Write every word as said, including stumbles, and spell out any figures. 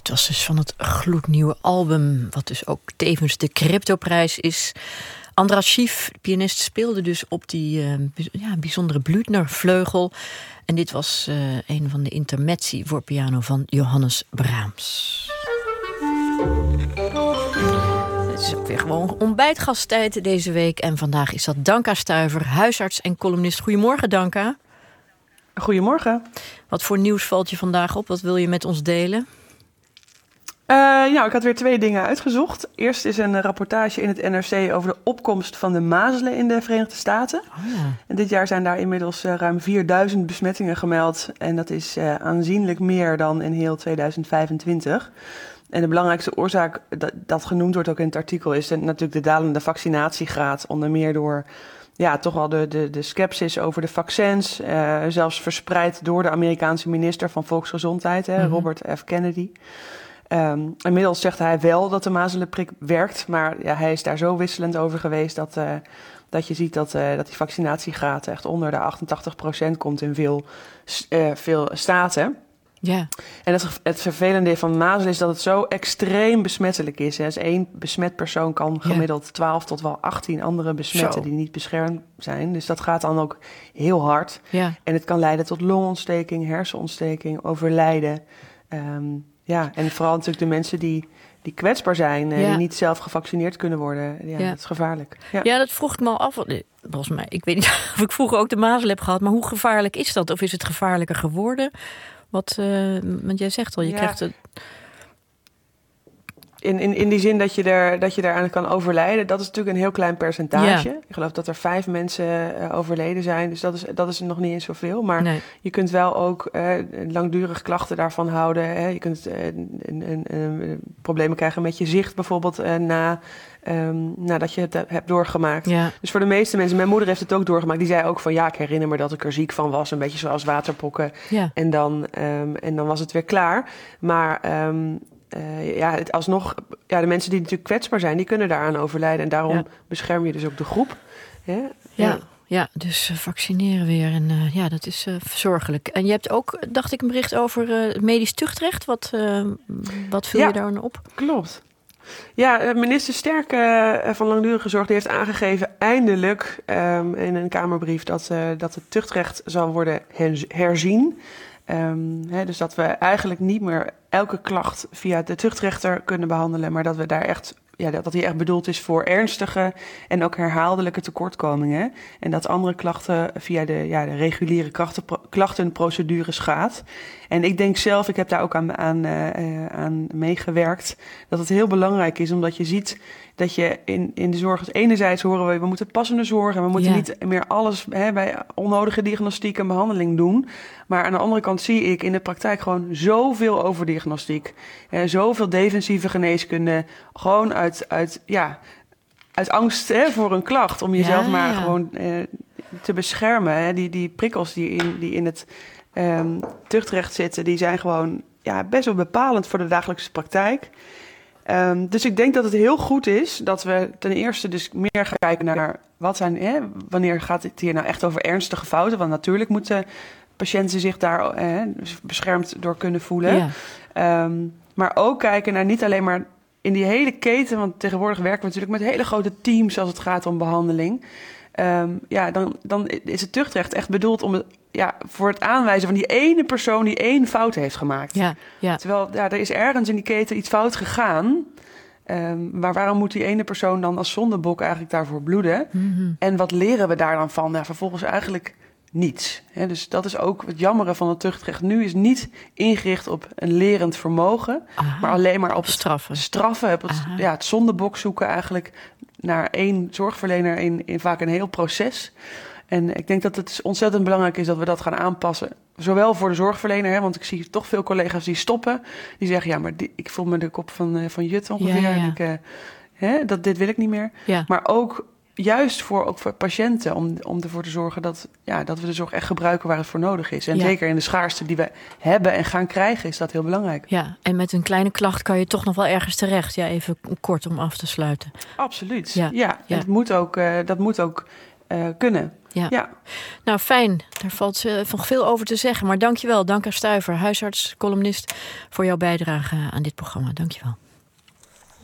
was dus van het gloednieuwe album, wat dus ook tevens de Cryptoprijs is. Andras Schief, pianist, speelde dus op die uh, ja, bijzondere Blüthner-vleugel. En dit was uh, een van de intermezzi voor piano van Johannes Brahms. Het is ook weer gewoon ontbijtgasttijd deze week. En vandaag is dat Danka Stuyver, huisarts en columnist. Goedemorgen, Danka. Goedemorgen. Wat voor nieuws valt je vandaag op? Wat wil je met ons delen? Uh, nou, ik had weer twee dingen uitgezocht. Eerst is een rapportage in het N R C over de opkomst van de mazelen in de Verenigde Staten. Oh ja. En dit jaar zijn daar inmiddels uh, ruim vierduizend besmettingen gemeld. En dat is uh, aanzienlijk meer dan in heel tweeduizend vijfentwintig. En de belangrijkste oorzaak dat, dat genoemd wordt ook in het artikel is de, natuurlijk de dalende vaccinatiegraad. Onder meer door ja, toch wel de, de, de scepsis over de vaccins. Uh, zelfs verspreid door de Amerikaanse minister van Volksgezondheid, hè, mm-hmm. Robert F. Kennedy. Um, inmiddels zegt hij wel dat de mazelenprik werkt, maar ja, hij is daar zo wisselend over geweest dat, uh, dat je ziet dat, uh, dat die vaccinatiegraad echt onder de achtentachtig procent komt in veel, uh, veel staten. Ja. En het, het vervelende van mazelen is dat het zo extreem besmettelijk is. Hè. Dus één besmet persoon kan gemiddeld ja. twaalf tot wel achttien andere besmetten zo. Die niet beschermd zijn. Dus dat gaat dan ook heel hard. Ja. En het kan leiden tot longontsteking, hersenontsteking, overlijden. Um, Ja, en vooral natuurlijk de mensen die, die kwetsbaar zijn, ja. die niet zelf gevaccineerd kunnen worden. Ja, ja. dat is gevaarlijk. Ja. ja, dat vroeg ik me al af. Volgens mij, ik weet niet of ik vroeger ook de mazelen heb gehad, maar hoe gevaarlijk is dat? Of is het gevaarlijker geworden? Wat, uh, want jij zegt al, je ja. krijgt het. In, in, in die zin dat je, er, dat je daaraan kan overlijden, dat is natuurlijk een heel klein percentage. Ja. Ik geloof dat er vijf mensen uh, overleden zijn, dus dat is, dat is nog niet eens zoveel. Maar nee. je kunt wel ook uh, langdurig klachten daarvan houden. Hè. Je kunt uh, een, een, een, problemen krijgen met je zicht bijvoorbeeld uh, na, um, nadat je het hebt doorgemaakt. Ja. Dus voor de meeste mensen, mijn moeder heeft het ook doorgemaakt, die zei ook van ja, ik herinner me dat ik er ziek van was, een beetje zoals waterpokken. Ja. En, dan, um, en dan was het weer klaar. Maar Um, Uh, ja, het alsnog, ja, de mensen die natuurlijk kwetsbaar zijn, die kunnen daaraan overlijden. En daarom ja. bescherm je dus ook de groep. Hè? Ja, ja. ja, dus uh, vaccineren weer. En uh, ja, dat is uh, zorgelijk. En je hebt ook, dacht ik, een bericht over uh, medisch tuchtrecht. Wat, uh, wat viel ja, je daar op? Klopt. Ja, minister Sterk uh, van Langdurige Zorg die heeft aangegeven eindelijk um, in een Kamerbrief dat, uh, dat het tuchtrecht zal worden herzien. Um, he, dus dat we eigenlijk niet meer elke klacht via de tuchtrechter kunnen behandelen, maar dat we daar echt, ja, dat die echt bedoeld is voor ernstige en ook herhaaldelijke tekortkomingen. En dat andere klachten via de, ja, de reguliere klachtenprocedures gaat. En ik denk zelf, ik heb daar ook aan, aan, uh, aan meegewerkt, dat het heel belangrijk is, omdat je ziet dat je in, in de zorg, dus enerzijds horen we, we moeten passende zorg en we moeten ja. niet meer alles hè, bij onnodige diagnostiek en behandeling doen. Maar aan de andere kant zie ik in de praktijk gewoon zoveel overdiagnostiek. Eh, zoveel defensieve geneeskunde, gewoon uit, uit, ja, uit angst hè, voor een klacht, om jezelf ja, maar ja. gewoon eh, te beschermen. Hè. Die, die prikkels die in, die in het um, tuchtrecht zitten, die zijn gewoon ja, best wel bepalend voor de dagelijkse praktijk. Um, dus ik denk dat het heel goed is dat we ten eerste dus meer gaan kijken naar wat zijn, hè, wanneer gaat het hier nou echt over ernstige fouten? Want natuurlijk moeten patiënten zich daar eh, beschermd door kunnen voelen. Ja. Um, maar ook kijken naar niet alleen maar in die hele keten, want tegenwoordig werken we natuurlijk met hele grote teams als het gaat om behandeling. Um, ja, dan, dan is het tuchtrecht echt bedoeld om het, ja, voor het aanwijzen van die ene persoon die één fout heeft gemaakt. Ja, ja. Terwijl ja, er is ergens in die keten iets fout gegaan. Um, maar waarom moet die ene persoon dan als zondebok eigenlijk daarvoor bloeden? Mm-hmm. En wat leren we daar dan van? Ja, vervolgens eigenlijk niets. He, dus dat is ook het jammere van het tuchtrecht. Nu is niet ingericht op een lerend vermogen, Aha. maar alleen maar op straffen. Het straffen, op het, ja, het zondebok zoeken eigenlijk naar één zorgverlener in, in vaak een heel proces. En ik denk dat het ontzettend belangrijk is dat we dat gaan aanpassen. Zowel voor de zorgverlener, hè, want ik zie toch veel collega's die stoppen. Die zeggen, ja, maar die, ik voel me de kop van, uh, van Jut ongeveer. Ja, ja. En ik, uh, hè, dat, dit wil ik niet meer. Ja. Maar ook juist voor, ook voor patiënten, om, om ervoor te zorgen dat, ja, dat we de zorg echt gebruiken waar het voor nodig is. En ja. zeker in de schaarste die we hebben en gaan krijgen, is dat heel belangrijk. Ja, en met een kleine klacht kan je toch nog wel ergens terecht. Ja, even kort om af te sluiten. Absoluut, ja. ja. ja. Het moet ook, uh, dat moet ook uh, kunnen. Ja. ja. Nou, fijn. Daar valt uh, nog veel over te zeggen. Maar dank je wel, Danka Stuyver, huisarts, columnist, voor jouw bijdrage aan dit programma. Dank je wel.